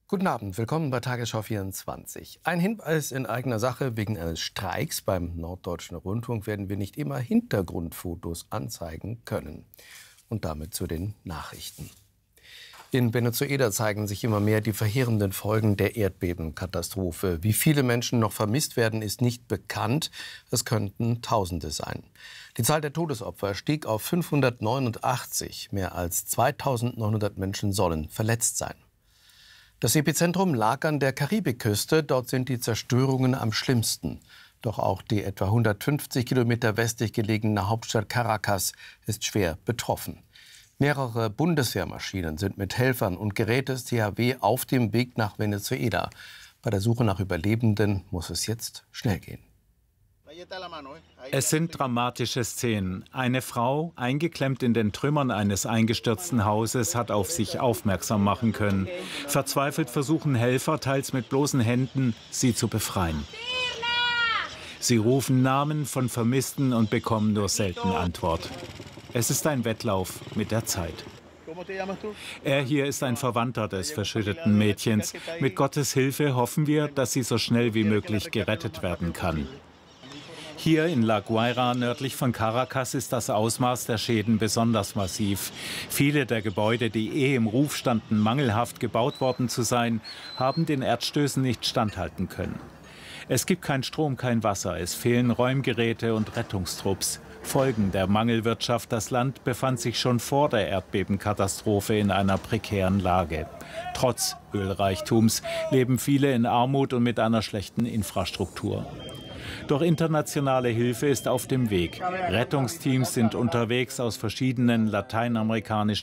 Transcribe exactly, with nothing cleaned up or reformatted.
Guten Abend, willkommen bei Tagesschau vierundzwanzig. Ein Hinweis in eigener Sache: Wegen eines Streiks beim Norddeutschen Rundfunk werden wir nicht immer Hintergrundfotos anzeigen können. Und damit zu den Nachrichten. In Venezuela zeigen sich immer mehr die verheerenden Folgen der Erdbebenkatastrophe. Wie viele Menschen noch vermisst werden, ist nicht bekannt. Es könnten Tausende sein. Die Zahl der Todesopfer stieg auf fünfhundertneunundachtzig. Mehr als zweitausendneunhundert Menschen sollen verletzt sein. Das Epizentrum lag an der Karibikküste. Dort sind die Zerstörungen am schlimmsten. Doch auch die etwa hundertfünfzig Kilometer westlich gelegene Hauptstadt Caracas ist schwer betroffen. Mehrere Bundeswehrmaschinen sind mit Helfern und Gerät des T H W auf dem Weg nach Venezuela. Bei der Suche nach Überlebenden muss es jetzt schnell gehen. Es sind dramatische Szenen. Eine Frau, eingeklemmt in den Trümmern eines eingestürzten Hauses, hat auf sich aufmerksam machen können. Verzweifelt versuchen Helfer, teils mit bloßen Händen, sie zu befreien. Sie rufen Namen von Vermissten und bekommen nur selten Antwort. Es ist ein Wettlauf mit der Zeit. Er hier ist ein Verwandter des verschütteten Mädchens. Mit Gottes Hilfe hoffen wir, dass sie so schnell wie möglich gerettet werden kann. Hier in La Guaira, nördlich von Caracas, ist das Ausmaß der Schäden besonders massiv. Viele der Gebäude, die eh im Ruf standen, mangelhaft gebaut worden zu sein, haben den Erdstößen nicht standhalten können. Es gibt kein Strom, kein Wasser, es fehlen Räumgeräte und Rettungstrupps. Folgen der Mangelwirtschaft: Das Land befand sich schon vor der Erdbebenkatastrophe in einer prekären Lage. Trotz Ölreichtums leben viele in Armut und mit einer schlechten Infrastruktur. Doch internationale Hilfe ist auf dem Weg. Rettungsteams sind unterwegs aus verschiedenen lateinamerikanischen